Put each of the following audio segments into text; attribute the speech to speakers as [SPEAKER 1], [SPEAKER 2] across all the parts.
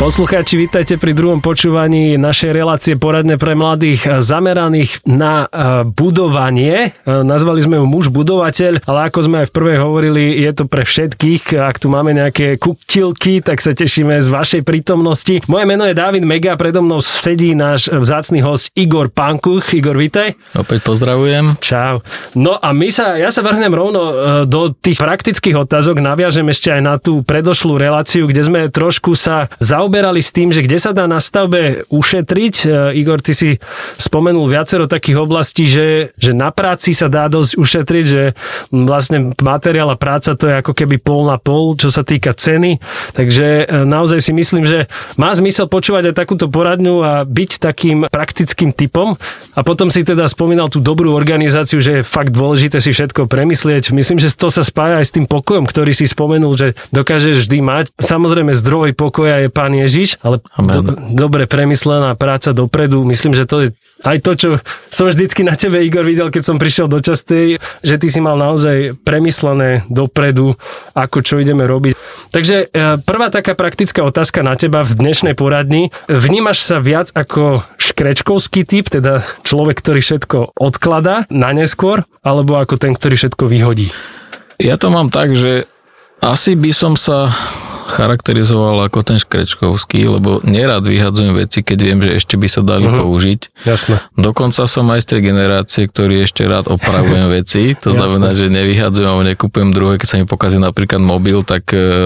[SPEAKER 1] Poslucháči, vítajte pri druhom počúvaní našej relácie poradne pre mladých zameraných na budovanie. Nazvali sme ju muž budovateľ, ale ako sme aj v prvej hovorili, je to pre všetkých. Ak tu máme nejaké kuktilky, tak sa tešíme z vašej prítomnosti. Moje meno je Dávid Mega, predo mnou sedí náš vzácny host Igor Pankuch. Igor, vítaj.
[SPEAKER 2] Opäť pozdravujem.
[SPEAKER 1] Čau. No a ja sa vrhnem rovno do tých praktických otázok, naviažem ešte aj na tú predošlú reláciu, kde sme trošku sa zaoberali s tým, že kde sa dá na stavbe ušetriť. Igor, ty si spomenul viacero takých oblastí, že na práci sa dá dosť ušetriť, že vlastne materiál a práca to je ako keby pol na pol, čo sa týka ceny. Takže naozaj si myslím, že má zmysel počúvať aj takúto poradňu a byť takým praktickým typom. A potom si teda spomínal tú dobrú organizáciu, že je fakt dôležité si všetko premyslieť. Myslím, že to sa spája aj s tým pokojom, ktorý si spomenul, že dokážeš vždy mať. Samozrejme zdroj pokoja je Pán Ježiš, ale dobre premyslená práca dopredu. Myslím, že to je aj to, čo som vždycky na tebe, Igor, videl, keď som prišiel do Častej, že ty si mal naozaj premyslené dopredu, ako čo ideme robiť. Takže prvá taká praktická otázka na teba v dnešnej poradni. Vnímaš sa viac ako škrečkovský typ, teda človek, ktorý všetko odkladá na neskôr, alebo ako ten, ktorý všetko vyhodí?
[SPEAKER 2] Ja to mám tak, že asi by som sa charakterizoval ako ten škrečkovský, lebo nerad vyhadzujem veci, keď viem, že ešte by sa dali použiť.
[SPEAKER 1] Jasné.
[SPEAKER 2] Dokonca som aj z tej generácie, ktorý ešte rád opravujem veci. To znamená, že nevyhadzujem alebo nekúpujem druhé. Keď sa mi pokazí napríklad mobil, tak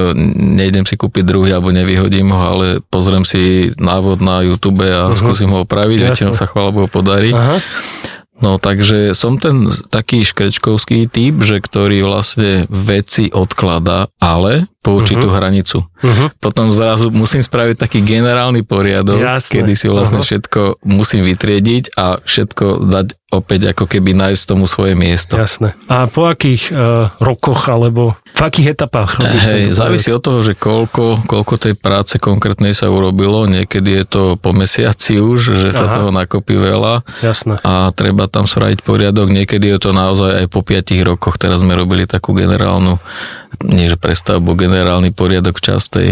[SPEAKER 2] nejdem si kúpiť druhý alebo nevyhodím ho, ale pozriem si návod na YouTube a skúsim ho opraviť. Väčšinou sa, chvála Bohu, podarí. Aha. No takže som ten taký škrečkovský typ, že ktorý vlastne veci odkladá, ale po určitú hranicu. Potom zrazu musím spraviť taký generálny poriadok, kedy si vlastne všetko musím vytriediť a všetko dať opäť ako keby nájsť tomu svoje miesto.
[SPEAKER 1] Jasné. A po akých rokoch alebo v akých etapách robíš tento
[SPEAKER 2] závisí od toho, že koľko tej práce konkrétnej sa urobilo. Niekedy je to po mesiaci už, že sa toho nakopí veľa.
[SPEAKER 1] Jasné.
[SPEAKER 2] A treba tam spraviť poriadok. Niekedy je to naozaj aj po 5 rokoch. Teraz sme robili takú generálnu, nie že prestavbu, generálny poriadok v Častej.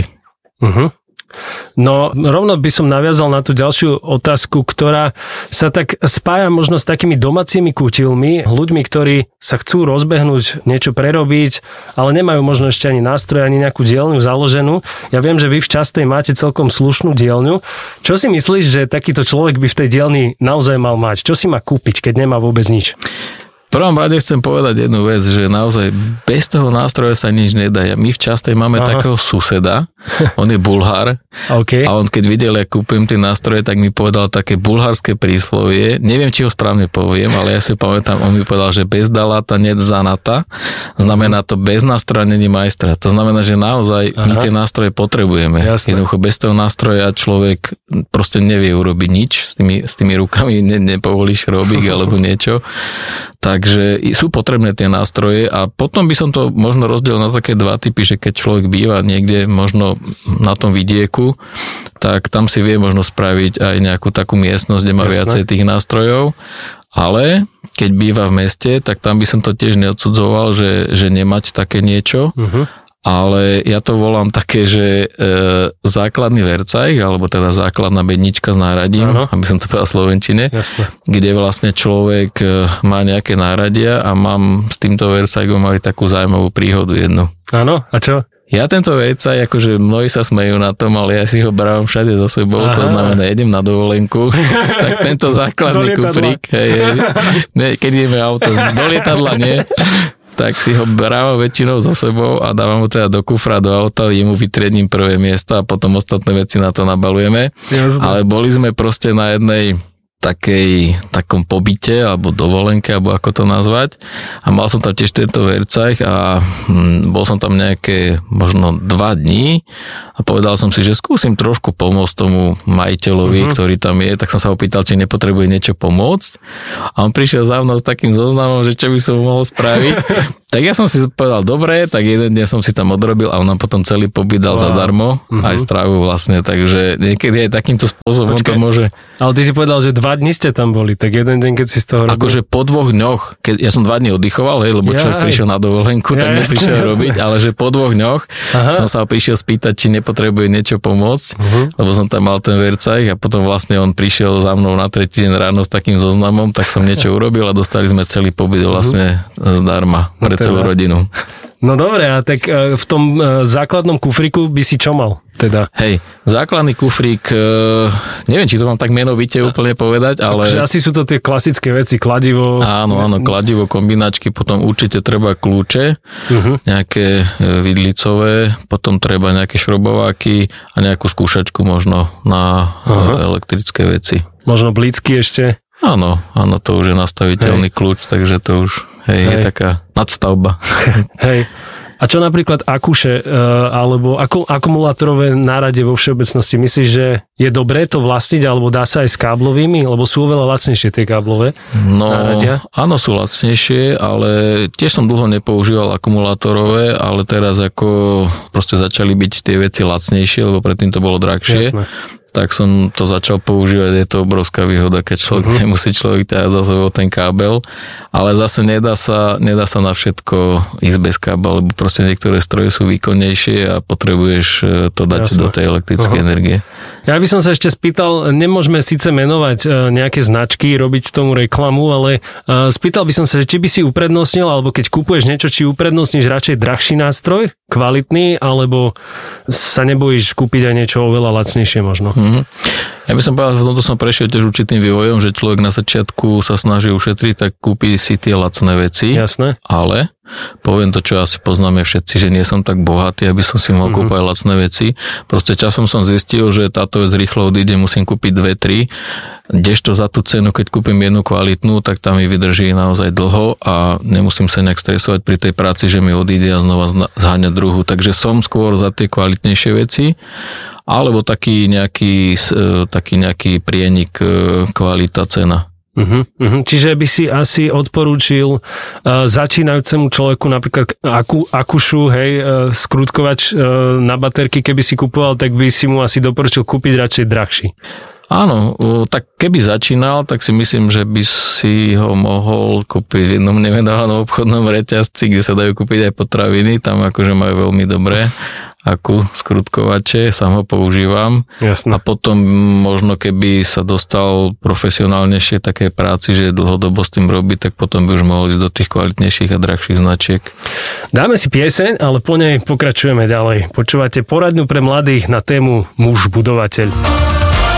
[SPEAKER 1] No, rovno by som naviazal na tú ďalšiu otázku, ktorá sa tak spája možno s takými domácimi kutilmi, ľuďmi, ktorí sa chcú rozbehnúť, niečo prerobiť, ale nemajú možno ešte ani nástroj, ani nejakú dielňu založenú. Ja viem, že vy v Častej máte celkom slušnú dielňu. Čo si myslíš, že takýto človek by v tej dielni naozaj mal mať? Čo si má kúpiť, keď nemá vôbec nič?
[SPEAKER 2] V prvom rade chcem povedať jednu vec, že naozaj bez toho nástroja sa nič nedá. My v Častej máme takého suseda, on je Bulhár a on keď videl, jak kúpim tie nástroje, tak mi povedal také bulharské príslovie. Neviem, či ho správne poviem, ale ja si pamätám, on mi povedal, že bez dalata net zanata, znamená to bez nástroja není majstra. To znamená, že naozaj my tie nástroje potrebujeme. Jasne. Jednoducho bez toho nástroja človek proste nevie urobiť nič, s tými rukami nepovolíš robík alebo niečo. Takže sú potrebné tie nástroje a potom by som to možno rozdielil na také dva typy, že keď človek býva niekde možno na tom vidieku, tak tam si vie možno spraviť aj nejakú takú miestnosť, kde má viacej tých nástrojov, ale keď býva v meste, tak tam by som to tiež neodsudzoval, že nemať také niečo. Ale ja to volám také, že základný vercajk, alebo teda základná bednička s náradím, aby som to povedal v slovenčine, kde vlastne človek má nejaké náradia a mám s týmto vercajkom aj takú zaujímavú príhodu jednu.
[SPEAKER 1] Áno, a čo?
[SPEAKER 2] Ja tento vercajk, akože mnohí sa smejú na tom, ale ja si ho brávam všade so sebou, to znamená, idem na dovolenku, tak tento základný kufrík, keď ideme autom, do lietadla nie, tak si ho brávam väčšinou so sebou a dávam ho teda do kufra, do auta, jemu vytriedím prvé miesto a potom ostatné veci na to nabalujeme. Jasne. Ale boli sme proste na jednej takom pobyte alebo dovolenke, alebo ako to nazvať. A mal som tam tiež tento vercajk a bol som tam nejaké možno 2 dní a povedal som si, že skúsim trošku pomôcť tomu majiteľovi, ktorý tam je, tak som sa opýtal, či nepotrebuje niečo pomôcť. A on prišiel za mnou s takým zoznamom, že čo by som mohol spraviť. Tak ja som si povedal, dobre, tak jeden deň som si tam odrobil a on nám potom celý pobyt dal zadarmo, aj stravu vlastne, takže niekedy aj takýmto spôsobom to môže...
[SPEAKER 1] Ale ty si povedal, že 2 dni ste tam boli, tak jeden deň, keď si z toho robil...
[SPEAKER 2] Akože po 2 dňoch, ja som 2 dni oddychoval, lebo človek prišiel na dovolenku, tak neprišiel robiť, ale že po 2 dňoch som sa prišiel spýtať, či nepotrebuje niečo pomôcť, lebo som tam mal ten vercajch a potom vlastne on prišiel za mnou na 3. deň ráno s takým zoznamom, tak som niečo urobil a dostali sme celý pobyt vlastne zdarma pre celú rodinu.
[SPEAKER 1] No dobre, a tak v tom základnom kufriku by si čo mal? Teda.
[SPEAKER 2] Hej, základný kufrík, neviem, či to mám tak menovite úplne povedať, ale...
[SPEAKER 1] Takže asi sú to tie klasické veci, kladivo...
[SPEAKER 2] Áno, kladivo, kombinačky, potom určite treba kľúče, nejaké vidlicové, potom treba nejaké šrobováky a nejakú skúšačku možno na elektrické veci.
[SPEAKER 1] Možno blícky ešte?
[SPEAKER 2] Áno, to už je nastaviteľný kľúč, takže to už je taká nadstavba.
[SPEAKER 1] Hej. A čo napríklad akuše alebo akumulátorové nárade vo všeobecnosti? Myslíš, že je dobré to vlastniť alebo dá sa aj s káblovými? Lebo sú oveľa lacnejšie tie káblové náradia? Áno,
[SPEAKER 2] sú lacnejšie, ale tiež som dlho nepoužíval akumulátorové, ale teraz ako proste začali byť tie veci lacnejšie, lebo predtým to bolo drahšie. Jasné. Tak som to začal používať, je to obrovská výhoda, keď človek nemusí ťahať za sebou ten kábel, ale zase nedá sa na všetko ísť bez kábel, lebo proste niektoré stroje sú výkonnejšie a potrebuješ to dať do tej elektrickej energie.
[SPEAKER 1] Ja by som sa ešte spýtal, nemôžeme síce menovať nejaké značky, robiť tomu reklamu, ale spýtal by som sa, že či by si uprednostnil, alebo keď kupuješ niečo, či uprednostníš radšej drahší nástroj, kvalitný, alebo sa nebojíš kúpiť aj niečo oveľa lacnejšie možno.
[SPEAKER 2] Ja by som povedal, že v tomto som prešiel tiež určitým vývojom, že človek na začiatku sa snaží ušetriť, tak kúpi si tie lacné veci.
[SPEAKER 1] Jasné.
[SPEAKER 2] Ale poviem to, čo asi poznáme všetci, že nie som tak bohatý, aby som si mohol kúpať lacné veci. Proste časom som zistil, že táto vec rýchlo odíde, musím kúpiť 2-3, kdežto za tú cenu, keď kúpim jednu kvalitnú, tak tam mi vydrží naozaj dlho a nemusím sa nejak stresovať pri tej práci, že mi odíde a znova zháňať druhú. Takže som skôr za tie kvalitnejšie veci, alebo taký nejaký prienik kvalita cena.
[SPEAKER 1] Čiže by si asi odporúčil začínajúcemu človeku napríklad akušu, skrutkovač na baterky, keby si kupoval, tak by si mu asi doporučil kúpiť radšej drahší.
[SPEAKER 2] Áno, tak keby začínal, tak si myslím, že by si ho mohol kúpiť v jednom nemenovanom obchodnom reťazci, kde sa dajú kúpiť aj potraviny, tam akože majú veľmi dobré skrutkovače, sám ho používam.
[SPEAKER 1] Jasne.
[SPEAKER 2] A potom možno keby sa dostal profesionálnejšie také práci, že dlhodobo s tým robí, tak potom by už mohol ísť do tých kvalitnejších a drahších značiek.
[SPEAKER 1] Dáme si pieseň, ale po nej pokračujeme ďalej. Počúvate poradňu pre mladých na tému muž budovateľ.